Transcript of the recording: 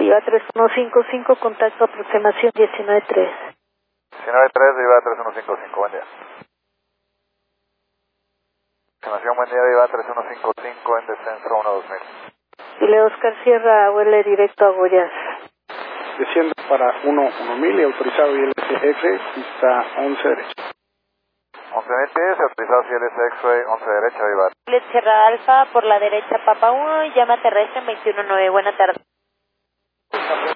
Viva 3155, contacto aproximación 193. 193, Viva 3155, buen día. Aproximación, buen día, Viva 3155 en descenso 12000. Dile Oscar Sierra, huele directo a Goyas. Desciendo para 1000 y autorizado ILSF, pista 11 derecha. 11.000 pies, autorizado CLS X-Ray 11 derecha, Viva. Sierra Alfa por la derecha, Papa 1, llama terrestre 219, buena tarde.